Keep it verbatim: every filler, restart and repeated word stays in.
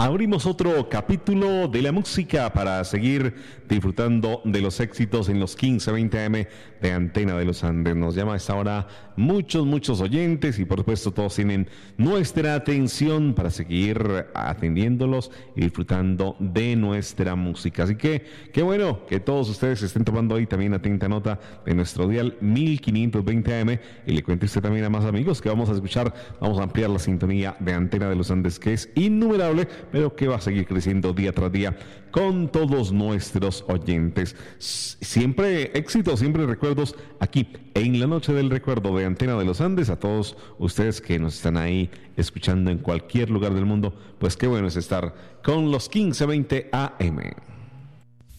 Abrimos otro capítulo de la música para seguir disfrutando de los éxitos en los quince veinte A M de Antena de los Andes. Nos llama a esta hora muchos, muchos oyentes y por supuesto todos tienen nuestra atención para seguir atendiéndolos y disfrutando de nuestra música. Así que qué bueno que todos ustedes estén tomando ahí también atenta nota de nuestro dial mil quinientos veinte A M y le cuente usted también a más amigos que vamos a escuchar, vamos a ampliar la sintonía de Antena de los Andes, que es innumerable, pero que va a seguir creciendo día tras día con todos nuestros oyentes. Siempre éxito, siempre recuerdos aquí en la noche del recuerdo de Antena de los Andes. A todos ustedes que nos están ahí escuchando en cualquier lugar del mundo, pues qué bueno es estar con los quince veinte A M.